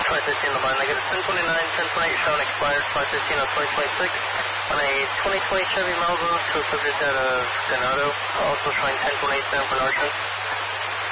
515 the line. Negative 1029, 1028, showing expired 515 of 2026. On a 2020 Chevy Malibu to a subject out of Ganado, also showing 1028 down for Norton.